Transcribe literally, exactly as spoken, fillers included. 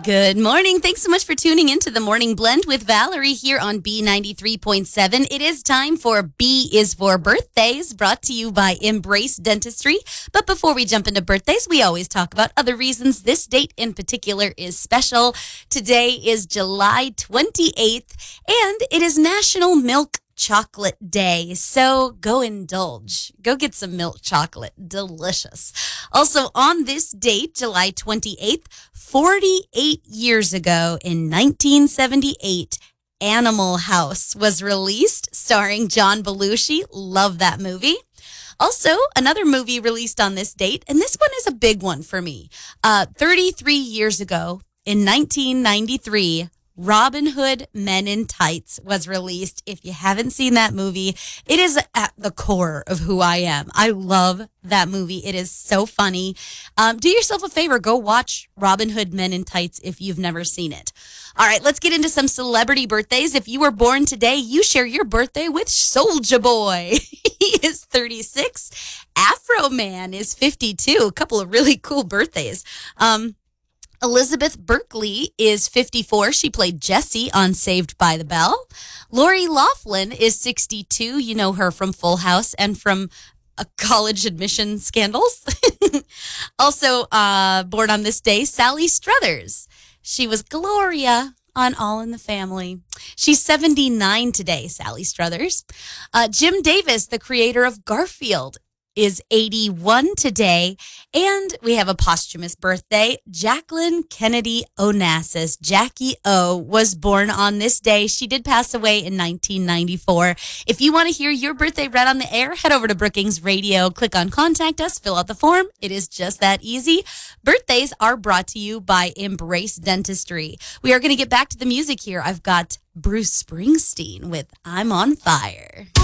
Good morning. Thanks so much for tuning into the Morning Blend with Valerie here on B ninety-three point seven. It is time for B is for Birthdays, brought to you by Embrace Dentistry. But before we jump into birthdays, we always talk about other reasons this date in particular is special. Today is July twenty-eighth, and it is National Milk Chocolate Day. So go indulge. Go get some milk chocolate. Delicious. Also on this date, July twenty-eighth, forty-eight years ago in nineteen seventy-eight, Animal House was released, starring John Belushi. Love that movie. Also, another movie released on this date, and this one is a big one for me. Uh, thirty-three years ago in nineteen ninety-three, Robin Hood Men in Tights was released. If you haven't seen that movie, it is at the core of who I am. I love that movie. It is so funny. Um, do yourself a favor. Go watch Robin Hood Men in Tights if you've never seen it. All right, let's get into some celebrity birthdays. If you were born today, you share your birthday with Soulja Boy. He is thirty-six. Afro Man is fifty-two. A couple of really cool birthdays. Um, Elizabeth Berkley is fifty-four. She played Jessie on Saved by the Bell. Lori Loughlin is sixty-two. You know her from Full House and from uh, college admission scandals. Also, uh, born on this day, Sally Struthers. She was Gloria on All in the Family. She's seventy-nine today, Sally Struthers. Uh, Jim Davis, the creator of Garfield, is eighty-one today, and we have a posthumous birthday. Jacqueline Kennedy Onassis, Jackie O, was born on this day. She did pass away in nineteen ninety-four. If you want to hear your birthday read on the air, head over to Brookings Radio, click on Contact Us, fill out the form. It is just that easy. Birthdays are brought to you by Embrace Dentistry. We are going to get back to the music here. I've got Bruce Springsteen with I'm on Fire.